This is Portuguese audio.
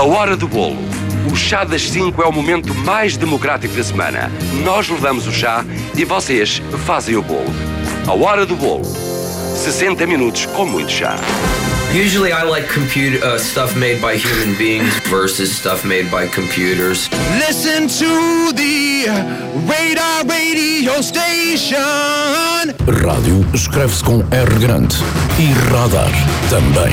hora do bolo. O chá das 5 é o momento mais democrático da semana. Nós levamos o chá e vocês fazem o bolo. A hora do bolo. 60 minutos com muito chá. Usually I like stuff made by human beings versus stuff made by computers. Listen to the Radar Radio Station. Rádio escreve-se com R grande e radar também.